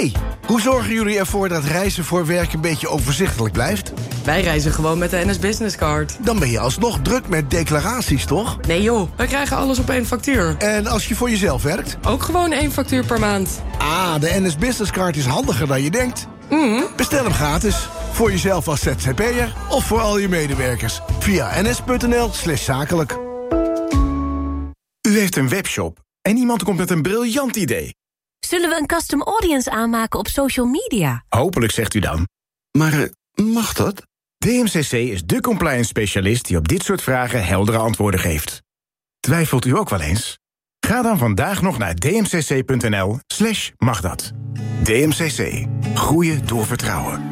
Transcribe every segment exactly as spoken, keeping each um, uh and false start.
Hey, hoe zorgen jullie ervoor dat reizen voor werk een beetje overzichtelijk blijft? Wij reizen gewoon met de N S Business Card. Dan ben je alsnog druk met declaraties, toch? Nee joh, wij krijgen alles op één factuur. En als je voor jezelf werkt? Ook gewoon één factuur per maand. Ah, de N S Business Card is handiger dan je denkt. Mm. Bestel hem gratis. Voor jezelf als Z Z P'er of voor al je medewerkers. Via ns.nl slash zakelijk. U heeft een webshop en iemand komt met een briljant idee. Zullen we een custom audience aanmaken op social media? Hopelijk, zegt u dan. Maar uh, mag dat? D M C C is de compliance specialist die op dit soort vragen heldere antwoorden geeft. Twijfelt u ook wel eens? Ga dan vandaag nog naar dmcc.nl slash mag dat. D M C C. Groeien door vertrouwen.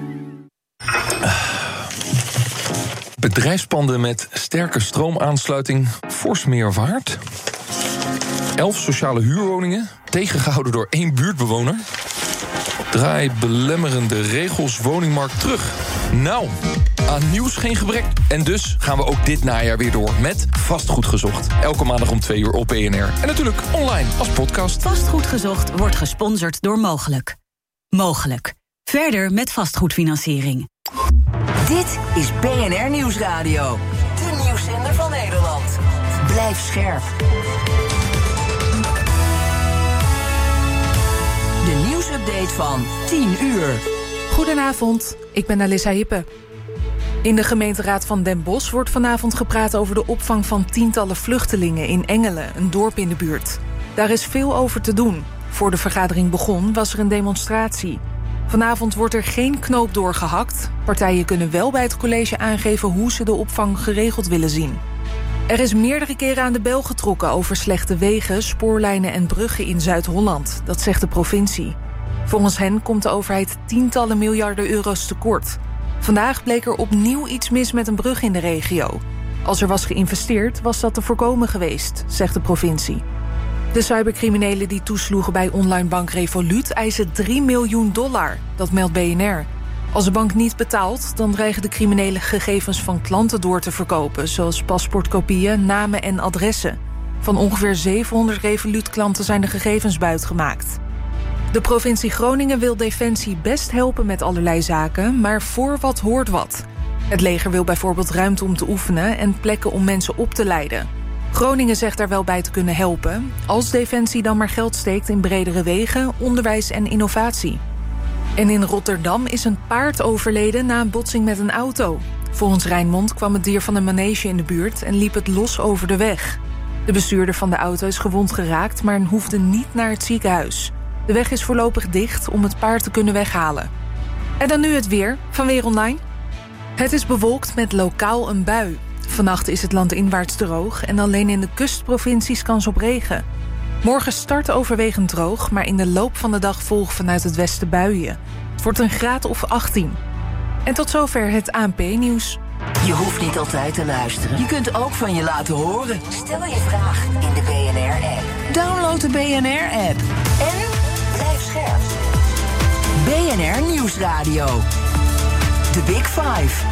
Bedrijfspanden met sterke stroomaansluiting fors meer waard. Elf sociale huurwoningen, tegengehouden door één buurtbewoner. Draai belemmerende regels woningmarkt terug. Nou, aan nieuws geen gebrek. En dus gaan we ook dit najaar weer door met Vastgoed Gezocht. Elke maandag om twee uur op B N R. En natuurlijk online als podcast. Vastgoed Gezocht wordt gesponsord door Mogelijk. Mogelijk. Verder met vastgoedfinanciering. Dit is B N R Nieuwsradio. De nieuwszender van Nederland. Blijf scherp. De nieuwsupdate van tien uur. Goedenavond, ik ben Alissa Hippe. In de gemeenteraad van Den Bosch wordt vanavond gepraat over de opvang van tientallen vluchtelingen in Engelen, een dorp in de buurt. Daar is veel over te doen. Voor de vergadering begon was er een demonstratie. Vanavond wordt er geen knoop doorgehakt. Partijen kunnen wel bij het college aangeven hoe ze de opvang geregeld willen zien. Er is meerdere keren aan de bel getrokken over slechte wegen, spoorlijnen en bruggen in Zuid-Holland. Dat zegt de provincie. Volgens hen komt de overheid tientallen miljarden euro's tekort. Vandaag bleek er opnieuw iets mis met een brug in de regio. Als er was geïnvesteerd, was dat te voorkomen geweest, zegt de provincie. De cybercriminelen die toesloegen bij online bank Revolut eisen drie miljoen dollar. Dat meldt B N R. Als de bank niet betaalt, dan dreigen de criminelen gegevens van klanten door te verkopen, zoals paspoortkopieën, namen en adressen. Van ongeveer zevenhonderd Revolut-klanten zijn de gegevens buitgemaakt. De provincie Groningen wil Defensie best helpen met allerlei zaken, maar voor wat hoort wat. Het leger wil bijvoorbeeld ruimte om te oefenen en plekken om mensen op te leiden. Groningen zegt daar wel bij te kunnen helpen, als Defensie dan maar geld steekt in bredere wegen, onderwijs en innovatie. En in Rotterdam is een paard overleden na een botsing met een auto. Volgens Rijnmond kwam het dier van een manege in de buurt en liep het los over de weg. De bestuurder van de auto is gewond geraakt, maar hoefde niet naar het ziekenhuis. De weg is voorlopig dicht om het paard te kunnen weghalen. En dan nu het weer van Weer Online. Het is bewolkt met lokaal een bui. Vannacht is het landinwaarts droog en alleen in de kustprovincies kans op regen. Morgen start overwegend droog, maar in de loop van de dag volgen vanuit het westen buien. Het wordt een graad of achttien. En tot zover het A N P-nieuws. Je hoeft niet altijd te luisteren. Je kunt ook van je laten horen. Stel je vraag in de B N R-app. Download de B N R-app. En blijf scherp. B N R Nieuwsradio. The Big Five.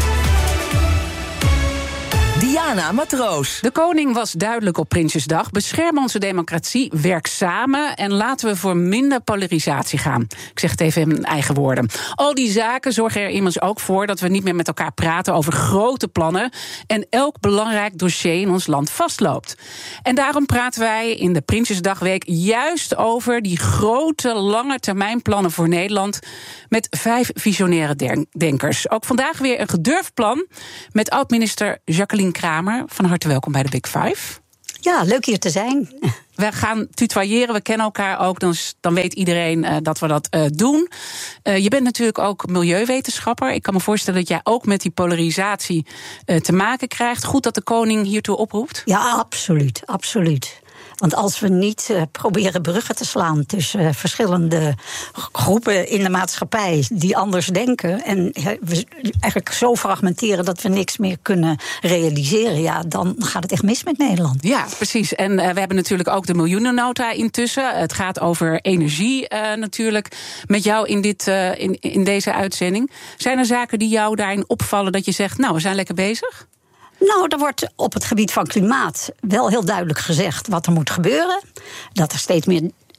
Diana Matroos. De koning was duidelijk op Prinsjesdag. Bescherm onze democratie, werk samen en laten we voor minder polarisatie gaan. Ik zeg het even in mijn eigen woorden. Al die zaken zorgen er immers ook voor dat we niet meer met elkaar praten over grote plannen en elk belangrijk dossier in ons land vastloopt. En daarom praten wij in de Prinsjesdagweek juist over die grote, lange termijn plannen voor Nederland met vijf visionaire denkers. Ook vandaag weer een gedurfd plan met oud-minister Jacqueline Kramer. Van harte welkom bij de Big Five. Ja, leuk hier te zijn. We gaan tutoyeren, we kennen elkaar ook, dan, dan weet iedereen uh, dat we dat uh, doen. Uh, je bent natuurlijk ook milieuwetenschapper. Ik kan me voorstellen dat jij ook met die polarisatie uh, te maken krijgt. Goed dat de koning hiertoe oproept? Ja, absoluut, absoluut. Want als we niet uh, proberen bruggen te slaan tussen uh, verschillende groepen in de maatschappij die anders denken en uh, we eigenlijk zo fragmenteren dat we niks meer kunnen realiseren, ja, dan gaat het echt mis met Nederland. Ja, precies. En uh, we hebben natuurlijk ook de miljoenennota intussen. Het gaat over energie uh, natuurlijk met jou in, dit, uh, in, in deze uitzending. Zijn er zaken die jou daarin opvallen dat je zegt, nou, we zijn lekker bezig? Nou, er wordt op het gebied van klimaat wel heel duidelijk gezegd wat er moet gebeuren. Dat er steeds meer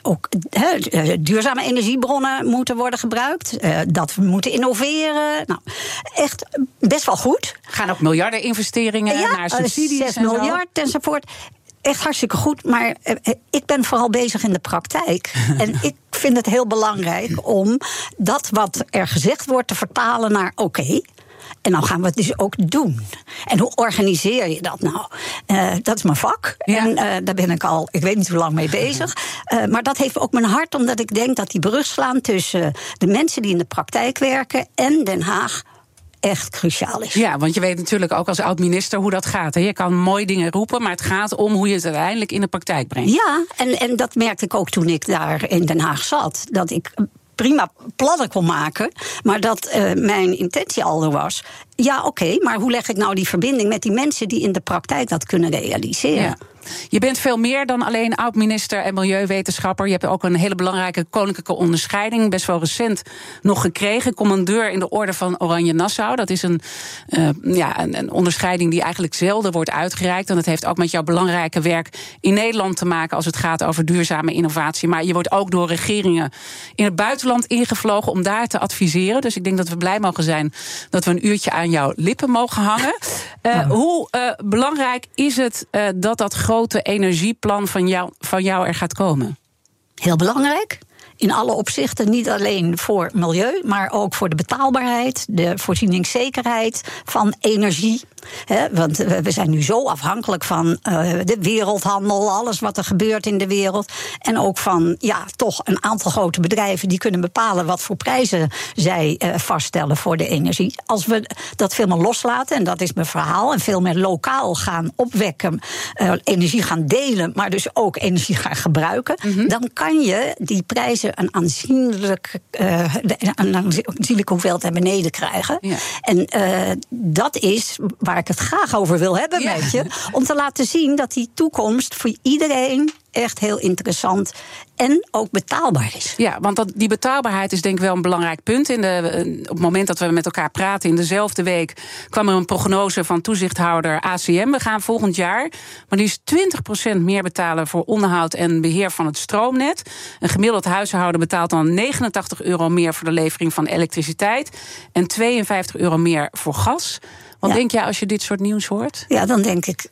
ook he, duurzame energiebronnen moeten worden gebruikt. Uh, dat we moeten innoveren. Nou, echt best wel goed. Gaan ook miljarden investeringen ja, naar subsidies zes miljard enzovoort. Echt hartstikke goed, maar uh, ik ben vooral bezig in de praktijk. En ik vind het heel belangrijk om dat wat er gezegd wordt te vertalen naar oké. Okay, en dan gaan we het dus ook doen. En hoe organiseer je dat nou? Uh, dat is mijn vak. Ja. En uh, daar ben ik al, ik weet niet hoe lang mee bezig. Uh, maar dat heeft ook mijn hart, omdat ik denk dat die brug slaan tussen de mensen die in de praktijk werken en Den Haag echt cruciaal is. Ja, want je weet natuurlijk ook als oud-minister hoe dat gaat. Hè? Je kan mooie dingen roepen, maar het gaat om hoe je het uiteindelijk in de praktijk brengt. Ja, en, en dat merkte ik ook toen ik daar in Den Haag zat. Dat ik prima plannen kon maken, maar dat uh, mijn intentie al er was. Ja, oké, okay, maar hoe leg ik nou die verbinding met die mensen die in de praktijk dat kunnen realiseren? Ja. Je bent veel meer dan alleen oud-minister en milieuwetenschapper. Je hebt ook een hele belangrijke koninklijke onderscheiding, best wel recent nog gekregen. Commandeur in de Orde van Oranje Nassau. Dat is een, uh, ja, een, een onderscheiding die eigenlijk zelden wordt uitgereikt. En dat heeft ook met jouw belangrijke werk in Nederland te maken als het gaat over duurzame innovatie. Maar je wordt ook door regeringen in het buitenland ingevlogen om daar te adviseren. Dus ik denk dat we blij mogen zijn dat we een uurtje aan jouw lippen mogen hangen. Uh, ja. Hoe uh, belangrijk is het uh, dat dat grote energieplan van jou, van jou er gaat komen? Heel belangrijk. In alle opzichten, niet alleen voor milieu, maar ook voor de betaalbaarheid, de voorzieningszekerheid van energie. He, want we zijn nu zo afhankelijk van uh, de wereldhandel, alles wat er gebeurt in de wereld. En ook van ja, toch een aantal grote bedrijven die kunnen bepalen wat voor prijzen zij uh, vaststellen voor de energie. Als we dat veel meer loslaten, en dat is mijn verhaal, en veel meer lokaal gaan opwekken, uh, energie gaan delen, maar dus ook energie gaan gebruiken, mm-hmm. dan kan je die prijzen een aanzienlijk, uh, een aanzienlijke hoeveelheid naar beneden krijgen. Ja. En uh, dat is waar ik het graag over wil hebben ja. met je, om te laten zien dat die toekomst voor iedereen echt heel interessant en ook betaalbaar is. Ja, want dat, die betaalbaarheid is denk ik wel een belangrijk punt. In de, op het moment dat we met elkaar praten, in dezelfde week kwam er een prognose van toezichthouder A C M. We gaan volgend jaar maar liefst twintig procent meer betalen voor onderhoud en beheer van het stroomnet. Een gemiddeld huishouden betaalt dan negenentachtig euro meer voor de levering van elektriciteit en tweeënvijftig euro meer voor gas. Wat ja. denk jij als je dit soort nieuws hoort? Ja, dan denk ik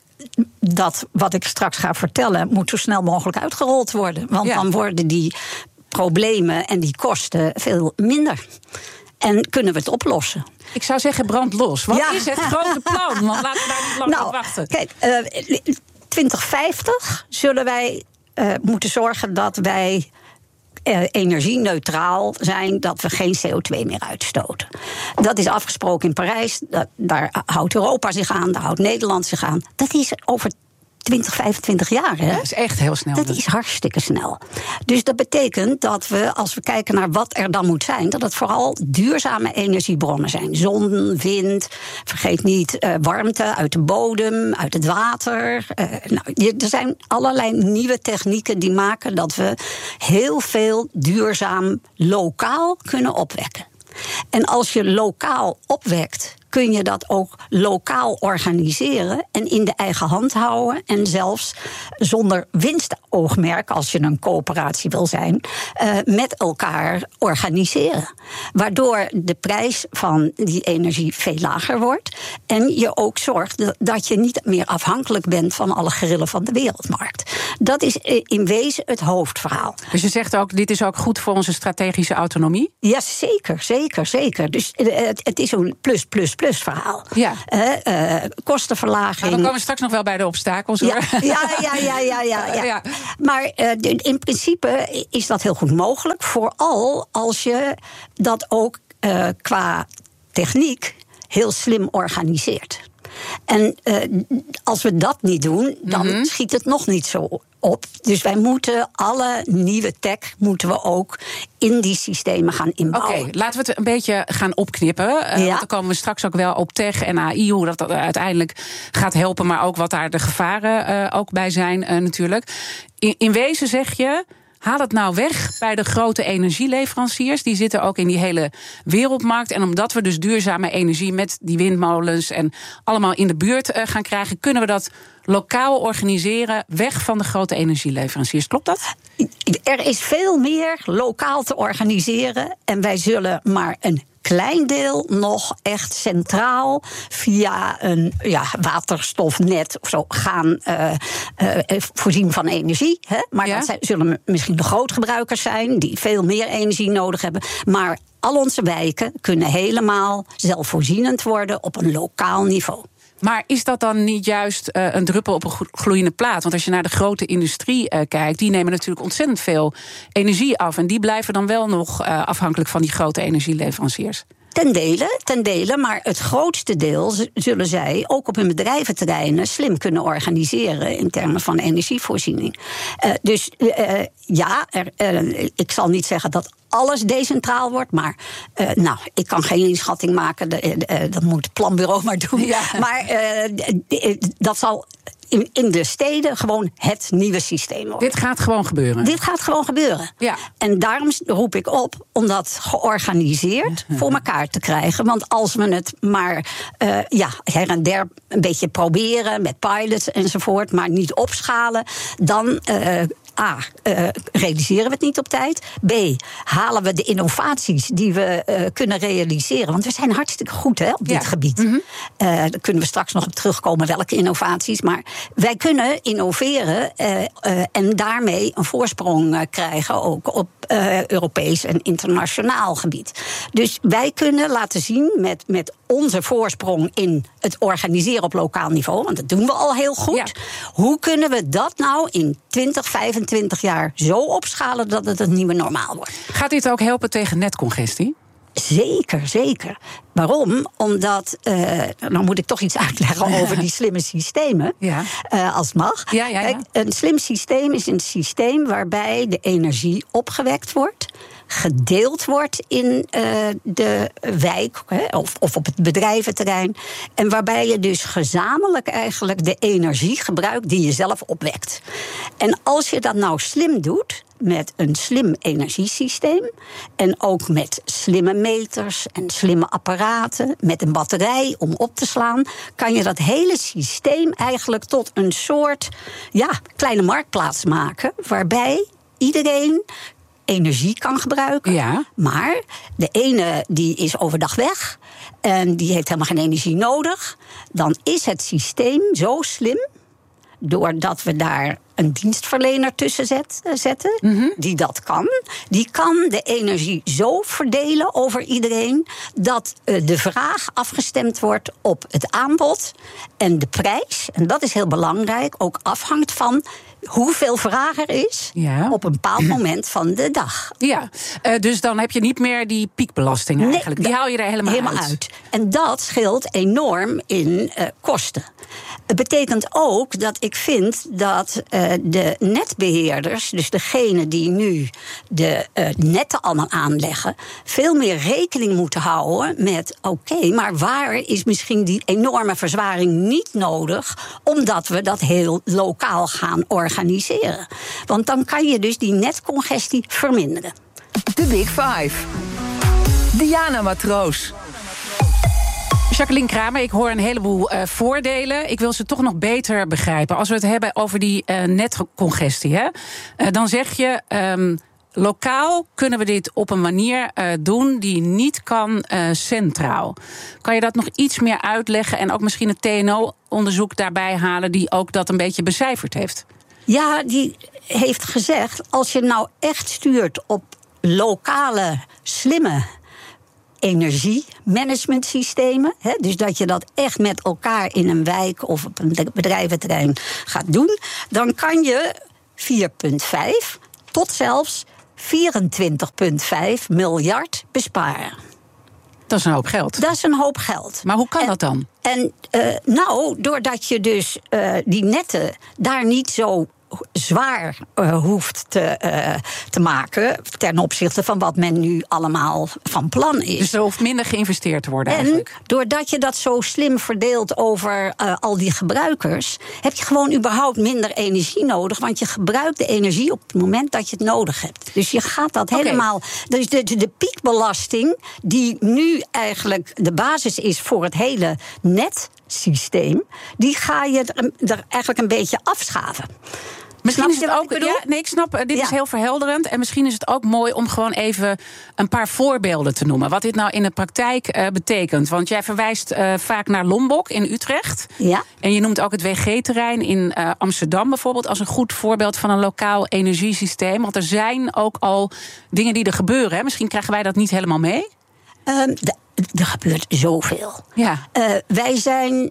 dat wat ik straks ga vertellen moet zo snel mogelijk uitgerold worden. Want ja. dan worden die problemen en die kosten veel minder. En kunnen we het oplossen. Ik zou zeggen, brand los. Wat ja. is het grote plan? Want laten we daar niet lang nou, op wachten. Kijk, uh, twintig vijftig zullen wij uh, moeten zorgen dat wij Uh, energie-neutraal zijn, dat we geen C O twee meer uitstoten. Dat is afgesproken in Parijs. Dat, daar houdt Europa zich aan, daar houdt Nederland zich aan. Dat is over twintig, vijfentwintig jaar, hè? Dat is echt heel snel. Dat is hartstikke snel. Dus dat betekent dat we, als we kijken naar wat er dan moet zijn, dat het vooral duurzame energiebronnen zijn. Zon, wind, vergeet niet uh, warmte uit de bodem, uit het water. Uh, nou, er zijn allerlei nieuwe technieken die maken dat we heel veel duurzaam lokaal kunnen opwekken. En als je lokaal opwekt, kun je dat ook lokaal organiseren en in de eigen hand houden en zelfs zonder winstoogmerk, als je een coöperatie wil zijn, uh, met elkaar organiseren. Waardoor de prijs van die energie veel lager wordt en je ook zorgt dat je niet meer afhankelijk bent van alle grillen van de wereldmarkt. Dat is in wezen het hoofdverhaal. Dus je zegt ook, dit is ook goed voor onze strategische autonomie? Ja, zeker, zeker, zeker. Dus het, het is een plus, plus, plus. Plus verhaal. Ja. Uh, uh, kostenverlaging. Nou, dan komen we straks nog wel bij de obstakels, hoor. Ja, ja, ja, ja, ja, ja, ja. ja. Maar uh, in principe is dat heel goed mogelijk. Vooral als je dat ook uh, qua techniek heel slim organiseert. En uh, als we dat niet doen, dan mm-hmm. schiet het nog niet zo op. Dus wij moeten alle nieuwe tech moeten we ook in die systemen gaan inbouwen. Oké, okay, laten we het een beetje gaan opknippen. Uh, ja. Want dan komen we straks ook wel op tech en A I, hoe dat, dat uiteindelijk gaat helpen, maar ook wat daar de gevaren uh, ook bij zijn uh, natuurlijk. In, in wezen zeg je, Haal het nou weg bij de grote energieleveranciers. Die zitten ook in die hele wereldmarkt. En omdat we dus duurzame energie met die windmolens en allemaal in de buurt uh, gaan krijgen, kunnen we dat lokaal organiseren, weg van de grote energieleveranciers. Klopt dat? Er is veel meer lokaal te organiseren. En wij zullen maar een klein deel nog echt centraal via een ja, waterstofnet of zo gaan uh, uh, voorzien van energie. Hè? Maar ja? dat zijn, zullen misschien de grootgebruikers zijn die veel meer energie nodig hebben. Maar al onze wijken kunnen helemaal zelfvoorzienend worden op een lokaal niveau. Maar is dat dan niet juist uh, een druppel op een gloeiende plaat? Want als je naar de grote industrie uh, kijkt, die nemen natuurlijk ontzettend veel energie af. En die blijven dan wel nog uh, afhankelijk van die grote energieleveranciers. Ten dele, ten dele, maar het grootste deel zullen zij ook op hun bedrijventerreinen slim kunnen organiseren in termen van energievoorziening. Uh, dus uh, ja, er, uh, ik zal niet zeggen dat alles decentraal wordt, maar uh, nou, ik kan geen inschatting maken. De, uh, dat moet het planbureau maar doen. Ja. Maar uh, dat zal in, in de steden gewoon het nieuwe systeem worden. Dit gaat gewoon gebeuren? Dit gaat gewoon gebeuren. Ja. En daarom roep ik op om dat georganiseerd voor elkaar te krijgen. Want als we het maar uh, ja, her en der een beetje proberen met pilots enzovoort, maar niet opschalen, dan Uh, A, uh, realiseren we het niet op tijd. B, halen we de innovaties die we uh, kunnen realiseren. Want we zijn hartstikke goed hè, op dit ja. gebied. Mm-hmm. Uh, daar kunnen we straks nog op terugkomen, welke innovaties. Maar wij kunnen innoveren uh, uh, en daarmee een voorsprong uh, krijgen, ook op uh, Europees en internationaal gebied. Dus wij kunnen laten zien met, met onze voorsprong in het organiseren op lokaal niveau, want dat doen we al heel goed. Ja. Hoe kunnen we dat nou in twintig, vijfentwintig jaar zo opschalen dat het het nieuwe normaal wordt? Gaat dit ook helpen tegen netcongestie? Zeker, zeker. Waarom? Omdat, uh, dan moet ik toch iets uitleggen over die slimme systemen, ja. uh, als het mag. Ja, ja, ja. Kijk, een slim systeem is een systeem waarbij de energie opgewekt wordt, gedeeld wordt in uh, de wijk hè, of, of op het bedrijventerrein. En waarbij je dus gezamenlijk eigenlijk de energie gebruikt die je zelf opwekt. En als je dat nou slim doet, met een slim energiesysteem en ook met slimme meters en slimme apparaten, met een batterij om op te slaan, kan je dat hele systeem eigenlijk tot een soort ja, kleine marktplaats maken, waarbij iedereen energie kan gebruiken. Ja. Maar de ene die is overdag weg en die heeft helemaal geen energie nodig. Dan is het systeem zo slim, doordat we daar een dienstverlener tussen zet, zetten, mm-hmm. die dat kan. Die kan de energie zo verdelen over iedereen dat uh, de vraag afgestemd wordt op het aanbod en de prijs. En dat is heel belangrijk, ook afhangt van hoeveel vraag er is ja. op een bepaald moment van de dag. Ja, uh, dus dan heb je niet meer die piekbelasting nee, eigenlijk. Die haal je er helemaal, helemaal uit. uit. En dat scheelt enorm in uh, kosten. Het betekent ook dat ik vind dat uh, de netbeheerders, dus degene die nu de uh, netten allemaal aanleggen, veel meer rekening moeten houden met oké, okay, maar waar is misschien die enorme verzwaring niet nodig, omdat we dat heel lokaal gaan organiseren. Want dan kan je dus die netcongestie verminderen. De Big Five. Diana Matroos. Jacqueline Kramer, ik hoor een heleboel uh, voordelen. Ik wil ze toch nog beter begrijpen. Als we het hebben over die uh, netcongestie, hè, uh, dan zeg je Um, lokaal kunnen we dit op een manier uh, doen die niet kan uh, centraal. Kan je dat nog iets meer uitleggen en ook misschien het T N O-onderzoek daarbij halen die ook dat een beetje becijferd heeft? Ja, die heeft gezegd, als je nou echt stuurt op lokale, slimme energiemanagementsystemen, hè, dus dat je dat echt met elkaar in een wijk of op een bedrijventerrein gaat doen, dan kan je vier komma vijf tot zelfs vierentwintig komma vijf miljard besparen. Dat is een hoop geld. Dat is een hoop geld. Maar hoe kan en, dat dan? En uh, nou, doordat je dus uh, die netten daar niet zo zwaar uh, hoeft te, uh, te maken ten opzichte van wat men nu allemaal van plan is. Dus er hoeft minder geïnvesteerd te worden en eigenlijk. Doordat je dat zo slim verdeelt over uh, al die gebruikers, heb je gewoon überhaupt minder energie nodig, want je gebruikt de energie op het moment dat je het nodig hebt. Dus je gaat dat okay. helemaal. Dus de, de, de piekbelasting, die nu eigenlijk de basis is voor het hele netsysteem, die ga je er, er eigenlijk een beetje afschaven. Misschien snap is het ook. Ik ja, nee, ik snap. Dit ja. is heel verhelderend. En misschien is het ook mooi om gewoon even een paar voorbeelden te noemen. Wat dit nou in de praktijk uh, betekent. Want jij verwijst uh, vaak naar Lombok in Utrecht. Ja. En je noemt ook het W G-terrein in uh, Amsterdam bijvoorbeeld als een goed voorbeeld van een lokaal energiesysteem. Want er zijn ook al dingen die er gebeuren. Hè? Misschien krijgen wij dat niet helemaal mee. Um, de, er gebeurt zoveel. Ja. Uh, wij zijn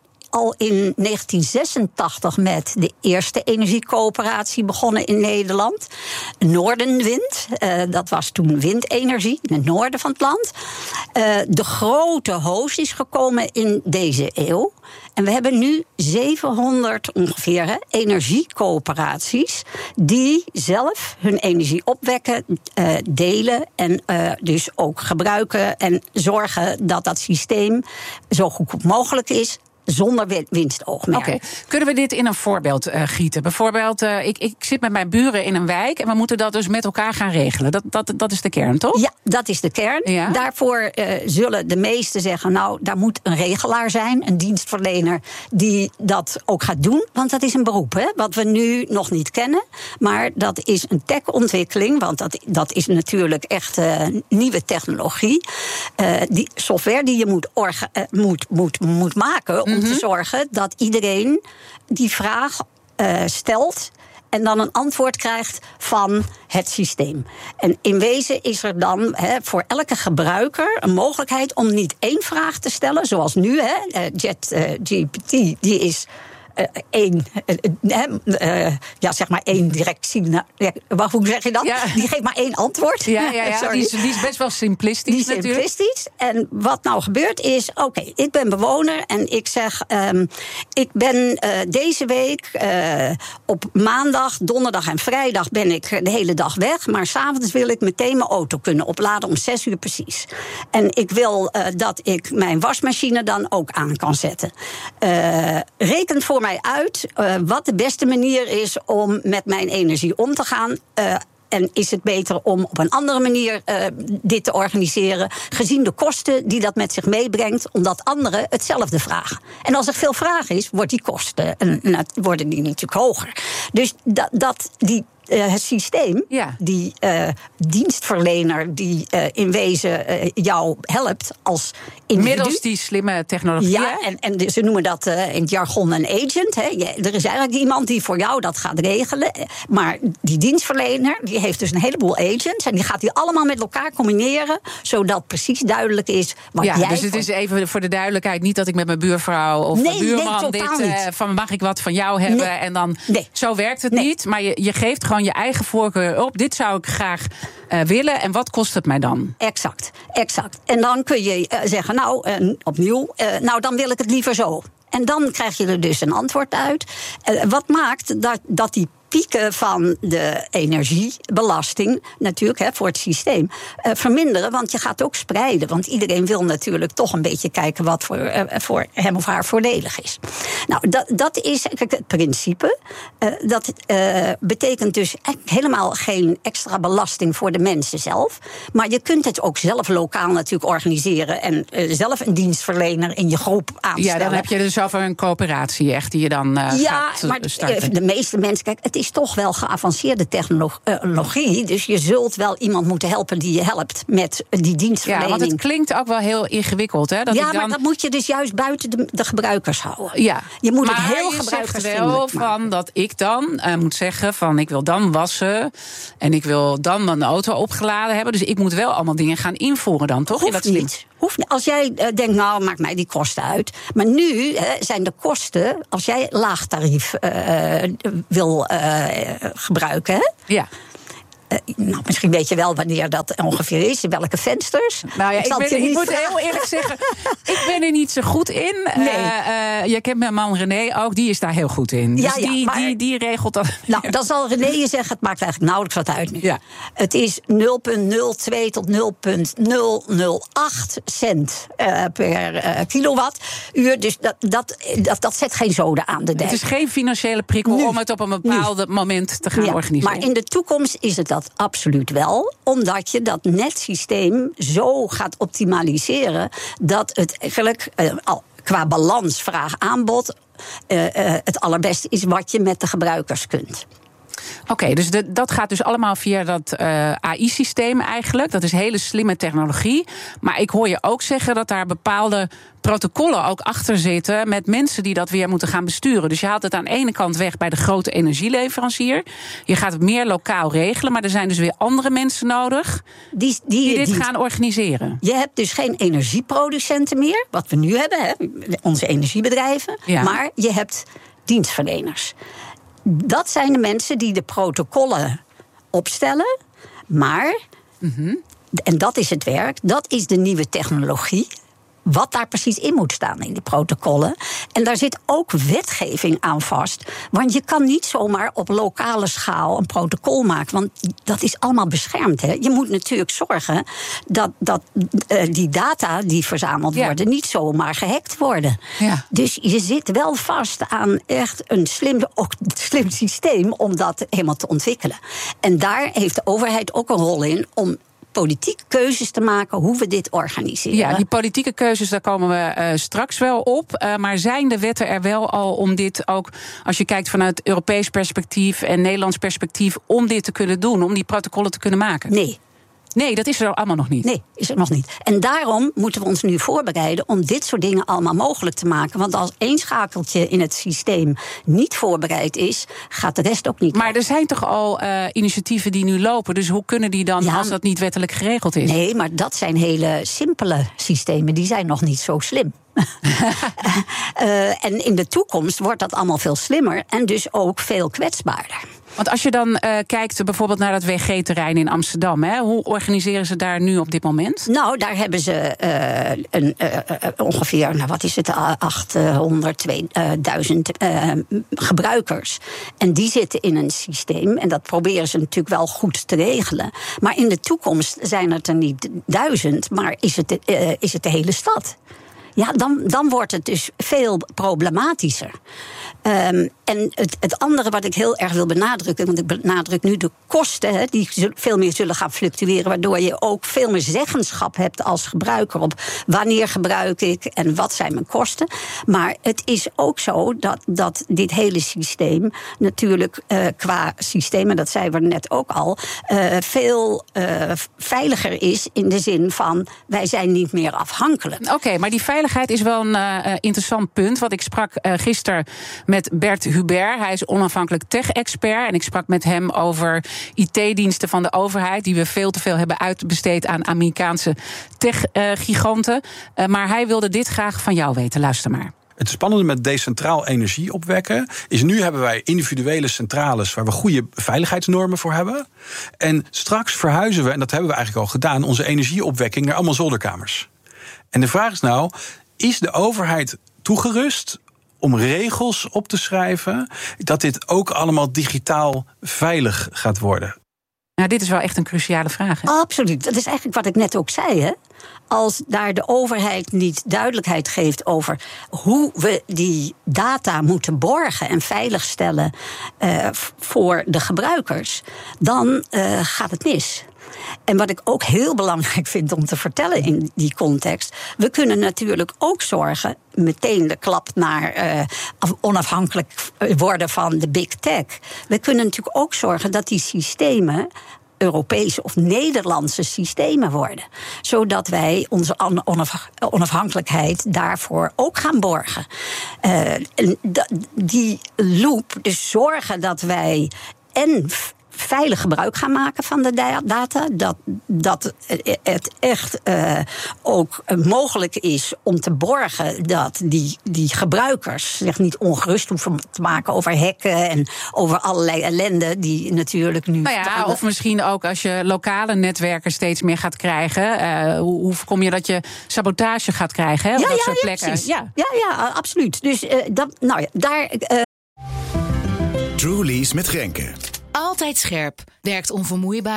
al in negentien zesentachtig met de eerste energiecoöperatie begonnen in Nederland. Noordenwind, uh, dat was toen windenergie in het noorden van het land. Uh, de grote hoos is gekomen in deze eeuw. En we hebben nu zevenhonderd ongeveer hè, energiecoöperaties die zelf hun energie opwekken, uh, delen en uh, dus ook gebruiken en zorgen dat dat systeem zo goed mogelijk is, zonder winstoogmerk. Oké, okay. Kunnen we dit in een voorbeeld uh, gieten? Bijvoorbeeld, uh, ik, ik zit met mijn buren in een wijk en we moeten dat dus met elkaar gaan regelen. Dat, dat, dat is de kern, toch? Ja, dat is de kern. Ja. Daarvoor uh, zullen de meesten zeggen, nou, daar moet een regelaar zijn, een dienstverlener die dat ook gaat doen. Want dat is een beroep, hè, wat we nu nog niet kennen. Maar dat is een tech-ontwikkeling, want dat, dat is natuurlijk echt uh, nieuwe technologie. Uh, die software die je moet, orga, uh, moet, moet, moet maken om te zorgen dat iedereen die vraag uh, stelt en dan een antwoord krijgt van het systeem. En in wezen is er dan he, voor elke gebruiker een mogelijkheid om niet één vraag te stellen, zoals nu, hè, ChatGPT, die is Uh, één, uh, uh, ja, zeg maar één directie. Uh, hoe zeg je dat? Ja. Die geeft maar één antwoord. Ja, ja, ja. Die, is, die is best wel simplistisch. Die is natuurlijk. simplistisch. En wat nou gebeurt is, oké, okay, ik ben bewoner en ik zeg, um, ik ben uh, deze week uh, op maandag, donderdag en vrijdag ben ik de hele dag weg, maar 's avonds wil ik meteen mijn auto kunnen opladen om zes uur precies. En ik wil uh, dat ik mijn wasmachine dan ook aan kan zetten. Uh, reken voor mij uit uh, wat de beste manier is om met mijn energie om te gaan. Uh, En is het beter om op een andere manier uh, dit te organiseren, gezien de kosten die dat met zich meebrengt, omdat anderen hetzelfde vragen. En als er veel vraag is, wordt die kosten, en, en worden die natuurlijk hoger. Dus dat, dat die Uh, het systeem, ja. die uh, dienstverlener die uh, in wezen uh, jou helpt als individu. Middels die slimme technologie. Ja, en, en ze noemen dat uh, in het jargon een agent. Hè. Je, er is eigenlijk iemand die voor jou dat gaat regelen. Maar die dienstverlener die heeft dus een heleboel agents. En die gaat die allemaal met elkaar combineren, zodat precies duidelijk is wat ja, jij... Dus het is even voor de duidelijkheid niet dat ik met mijn buurvrouw of nee, mijn buurman nee, dit uh, van mag ik wat van jou hebben nee. en dan Nee. Zo werkt het Nee. niet. Maar je, je geeft gewoon je eigen voorkeur op. Dit zou ik graag uh, willen. En wat kost het mij dan? Exact, exact. En dan kun je uh, zeggen, nou, uh, opnieuw, uh, nou, dan wil ik het liever zo. En dan krijg je er dus een antwoord uit. Uh, wat maakt dat, dat die pieken van de energiebelasting natuurlijk hè, voor het systeem uh, verminderen, want je gaat ook spreiden. Want iedereen wil natuurlijk toch een beetje kijken wat voor, uh, voor hem of haar voordelig is. Nou, dat, dat is kijk, het principe. Uh, dat uh, betekent dus helemaal geen extra belasting voor de mensen zelf. Maar je kunt het ook zelf lokaal natuurlijk organiseren en uh, zelf een dienstverlener in je groep aanstellen. Ja, dan heb je dus over een coöperatie echt die je dan uh, ja, gaat maar starten. De meeste mensen, kijk, het is toch wel geavanceerde technologie. Dus je zult wel iemand moeten helpen die je helpt met die dienstverlening. Ja, want het klinkt ook wel heel ingewikkeld. Hè, dat ja, ik dan... maar dat moet je dus juist buiten de, de gebruikers houden. Ja, je moet maar het heel je gebruikersvriendelijk zegt wel van dat ik dan uh, moet zeggen van ik wil dan wassen en ik wil dan mijn auto opgeladen hebben. Dus ik moet wel allemaal dingen gaan invoeren dan, toch? Hoeft in dat niet. Hoeft niet. Als jij uh, denkt, nou, maakt mij die kosten uit. Maar nu uh, zijn de kosten, als jij laagtarief uh, wil uh, gebruiken, hè? Ja. nou, misschien weet je wel wanneer dat ongeveer is, in welke vensters. Nou ja, ik, ik, ben, ik niet moet vragen. heel eerlijk zeggen, ik ben er niet zo goed in. Nee. Uh, uh, je kent mijn man René ook, die is daar heel goed in. Dus ja, ja, die, maar, die, die regelt dat. Nou, dan zal René je zeggen, het maakt eigenlijk nauwelijks wat uit nu. Ja. Het is nul komma nul twee tot nul komma nul nul acht cent uh, per uh, kilowattuur. Dus dat, dat, dat, dat zet geen zoden aan de dijk. Het is geen financiële prikkel nu, om het op een bepaald moment te gaan ja, organiseren. Maar in de toekomst is het dat absoluut wel. Omdat je dat netsysteem zo gaat optimaliseren dat het eigenlijk uh, al qua balans vraag-aanbod uh, uh, het allerbeste is wat je met de gebruikers kunt. Oké, okay, dus de, dat gaat dus allemaal via dat uh, A I-systeem eigenlijk. Dat is hele slimme technologie. Maar ik hoor je ook zeggen dat daar bepaalde protocollen ook achter zitten met mensen die dat weer moeten gaan besturen. Dus je haalt het aan de ene kant weg bij de grote energieleverancier. Je gaat het meer lokaal regelen, maar er zijn dus weer andere mensen nodig die, die, die dit die, gaan organiseren. Je hebt dus geen energieproducenten meer, wat we nu hebben, hè, onze energiebedrijven. Ja. Maar je hebt dienstverleners. Dat zijn de mensen die de protocollen opstellen. Maar, mm-hmm. en dat is het werk, dat is de nieuwe technologie. Wat daar precies in moet staan in die protocollen. En daar zit ook wetgeving aan vast. Want je kan niet zomaar op lokale schaal een protocol maken. Want dat is allemaal beschermd. Hè? Je moet natuurlijk zorgen dat, dat uh, die data die verzameld ja. worden niet zomaar gehackt worden. Ja. Dus je zit wel vast aan echt een slim, ook slim systeem om dat helemaal te ontwikkelen. En daar heeft de overheid ook een rol in om politieke keuzes te maken hoe we dit organiseren. Ja, die politieke keuzes, daar komen we uh, straks wel op. Uh, maar zijn de wetten er wel al om dit ook, als je kijkt vanuit Europees perspectief en Nederlands perspectief, om dit te kunnen doen, om die protocollen te kunnen maken? Nee. Nee, dat is er allemaal nog niet. Nee, is er nog niet. En daarom moeten we ons nu voorbereiden om dit soort dingen allemaal mogelijk te maken. Want als één schakeltje in het systeem niet voorbereid is, gaat de rest ook niet. Maar er zijn toch al uh, initiatieven die nu lopen. Dus hoe kunnen die dan, ja, als dat niet wettelijk geregeld is? Nee, maar dat zijn hele simpele systemen. Die zijn nog niet zo slim. uh, en in de toekomst wordt dat allemaal veel slimmer en dus ook veel kwetsbaarder. Want als je dan uh, kijkt bijvoorbeeld naar dat W G-terrein in Amsterdam, hè, hoe organiseren ze daar nu op dit moment? Nou, daar hebben ze uh, een, uh, uh, ongeveer, nou wat is het, achthonderd, tweeduizend uh, gebruikers. En die zitten in een systeem en dat proberen ze natuurlijk wel goed te regelen. Maar in de toekomst zijn het er niet duizend, maar is het, uh, is het de hele stad. Ja, dan, dan wordt het dus veel problematischer. Um, en het, het andere wat ik heel erg wil benadrukken, want ik benadruk nu de kosten, hè, die veel meer zullen gaan fluctueren, waardoor je ook veel meer zeggenschap hebt als gebruiker op wanneer gebruik ik en wat zijn mijn kosten. Maar het is ook zo dat, dat dit hele systeem natuurlijk uh, qua systeem, en dat zeiden we net ook al, uh, veel uh, veiliger is in de zin van wij zijn niet meer afhankelijk. Oké, okay, maar die veiligheid is wel een uh, interessant punt. Want ik sprak uh, gisteren met Bert Hubert. Hij is onafhankelijk tech-expert. En ik sprak met hem over I T-diensten van de overheid, die we veel te veel hebben uitbesteed aan Amerikaanse tech-giganten. Uh, maar hij wilde dit graag van jou weten. Luister maar. Het spannende met decentraal energie opwekken is, nu hebben wij individuele centrales waar we goede veiligheidsnormen voor hebben. En straks verhuizen we, en dat hebben we eigenlijk al gedaan, onze energieopwekking naar allemaal zolderkamers. En de vraag is nou, is de overheid toegerust om regels op te schrijven dat dit ook allemaal digitaal veilig gaat worden? Nou, dit is wel echt een cruciale vraag. Hè? Absoluut. Dat is eigenlijk wat ik net ook zei. Hè? Als daar de overheid niet duidelijkheid geeft over hoe we die data moeten borgen en veiligstellen uh, voor de gebruikers, dan uh, gaat het mis. En wat ik ook heel belangrijk vind om te vertellen in die context, we kunnen natuurlijk ook zorgen, meteen de klap naar uh, onafhankelijk worden van de big tech. We kunnen natuurlijk ook zorgen dat die systemen Europese of Nederlandse systemen worden. Zodat wij onze onafhankelijkheid daarvoor ook gaan borgen. Uh, die loop, dus zorgen dat wij en veilig gebruik gaan maken van de data. Dat, dat het echt uh, ook mogelijk is om te borgen dat die, die gebruikers zich niet ongerust hoeven te maken over hacken en over allerlei ellende die natuurlijk nu. Nou ja, of misschien ook als je lokale netwerken steeds meer gaat krijgen. Uh, hoe, hoe voorkom je dat je sabotage gaat krijgen? Hè, op ja, dat ja, soort ja, plekken. Precies. Ja, ja, ja, absoluut. Dus uh, dat, nou ja, daar. Uh... Truly's met Grenke. Altijd scherp. Werkt onvermoeibaar.